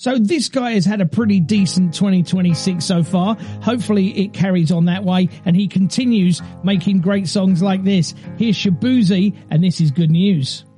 So this guy has had a pretty decent 2026 so far. Hopefully it carries on that way and he continues making great songs like this. Here's Shaboozey, and this is good news.